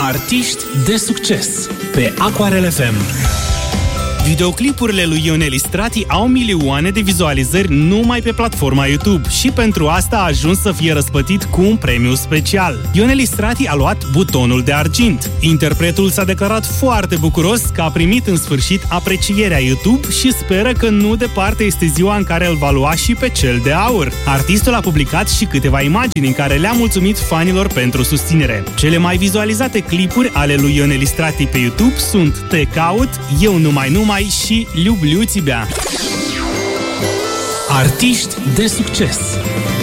Artiști de succes pe Aquarel FM. Videoclipurile lui Ionel Istrati au milioane de vizualizări numai pe platforma YouTube și pentru asta a ajuns să fie răspătit cu un premiu special. Ionel Istrati a luat butonul de argint. Interpretul s-a declarat foarte bucuros că a primit în sfârșit aprecierea YouTube și speră că nu departe este ziua în care îl va lua și pe cel de aur. Artistul a publicat și câteva imagini în care le-a mulțumit fanilor pentru susținere. Cele mai vizualizate clipuri ale lui Ionel Istrati pe YouTube sunt Te caut, Eu numai și Liubliu Țibea. Artiști de succes